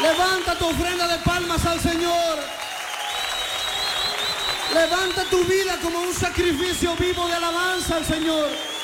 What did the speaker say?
Levanta tu ofrenda de palmas al Señor. Levanta tu vida como un sacrificio vivo de alabanza al Señor.